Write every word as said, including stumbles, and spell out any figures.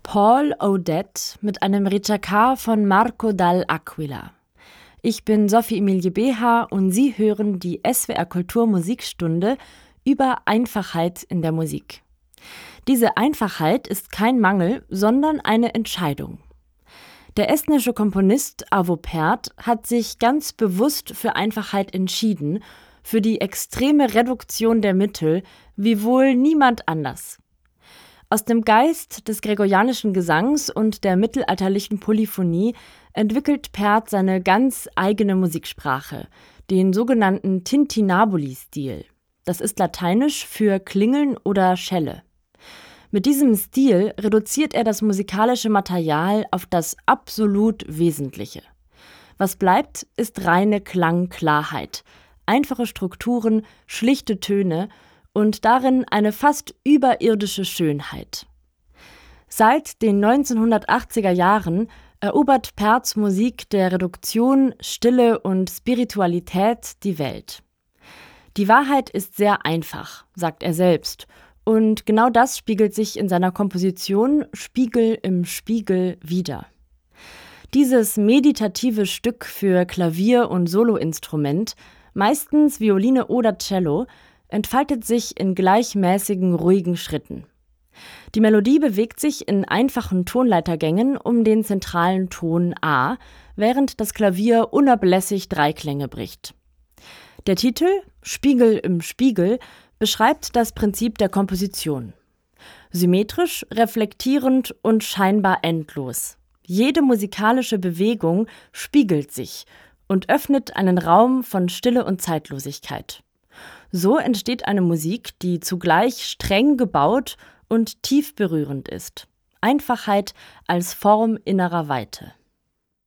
Paul Odette mit einem Ricercar von Marco Dall'Aquila. Ich bin Sophie Emilie Beha und Sie hören die S W R Kultur Musikstunde über Einfachheit in der Musik. Diese Einfachheit ist kein Mangel, sondern eine Entscheidung. Der estnische Komponist Arvo Pärt hat sich ganz bewusst für Einfachheit entschieden, für die extreme Reduktion der Mittel, wie wohl niemand anders. Aus dem Geist des gregorianischen Gesangs und der mittelalterlichen Polyphonie entwickelt Pärt seine ganz eigene Musiksprache, den sogenannten Tintinnabuli-Stil. Das ist lateinisch für Klingeln oder Schelle. Mit diesem Stil reduziert er das musikalische Material auf das absolut Wesentliche. Was bleibt, ist reine Klangklarheit, einfache Strukturen, schlichte Töne und darin eine fast überirdische Schönheit. Seit den neunzehnhundertachtziger Jahren erobert Pärts Musik der Reduktion, Stille und Spiritualität die Welt. Die Wahrheit ist sehr einfach, sagt er selbst, und genau das spiegelt sich in seiner Komposition Spiegel im Spiegel wider. Dieses meditative Stück für Klavier und Soloinstrument, meistens Violine oder Cello, entfaltet sich in gleichmäßigen, ruhigen Schritten. Die Melodie bewegt sich in einfachen Tonleitergängen um den zentralen Ton A, während das Klavier unablässig Dreiklänge bricht. Der Titel »Spiegel im Spiegel« beschreibt das Prinzip der Komposition. Symmetrisch, reflektierend und scheinbar endlos. Jede musikalische Bewegung spiegelt sich und öffnet einen Raum von Stille und Zeitlosigkeit. So entsteht eine Musik, die zugleich streng gebaut und tief berührend ist. Einfachheit als Form innerer Weite.